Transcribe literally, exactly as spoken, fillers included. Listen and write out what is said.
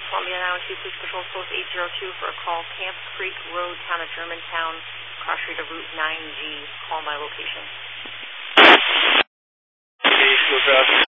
Columbia nine one two Police Patrol Post eight zero two for a call, Camp Creek Road, town of Germantown, cross street of Route nine G. Call my location. Okay,